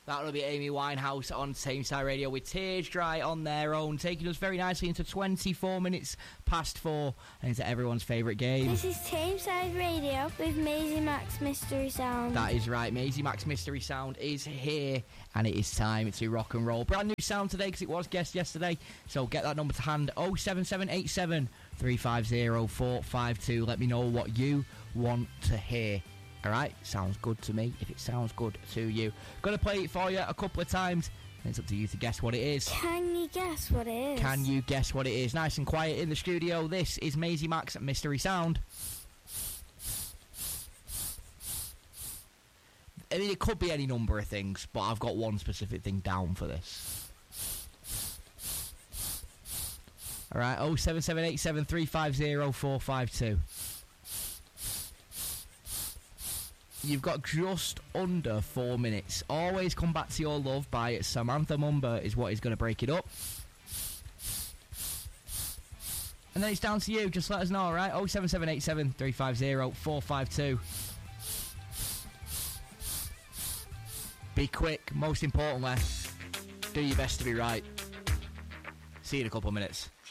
That'll be Amy Winehouse on Tameside Radio with Tears Dry on their own, taking us very nicely into 24 minutes past 4 and into everyone's favourite game. This is Tameside Radio with Maisie Max Mystery Sound. That is right, Maisie Max Mystery Sound is here and it is time to rock and roll. Brand new sound today because it was guest yesterday, so get that number to hand, 07787 350 452. Let me know what you want to hear. Alright, sounds good to me if it sounds good to you. Gonna play it for you a couple of times and it's up to you to guess what it is. Can you guess what it is? Can you guess what it is? Nice and quiet in the studio. This is Maisie Max Mystery Sound. I mean, it could be any number of things, but I've got one specific thing down for this. Alright, 07787 350 452. You've got just under 4 minutes. Always Come Back to Your Love by Samantha Mumba is what is going to break it up. And then it's down to you. Just let us know, alright? 07787 350 452. Be quick, most importantly. Do your best to be right. See you in a couple of minutes.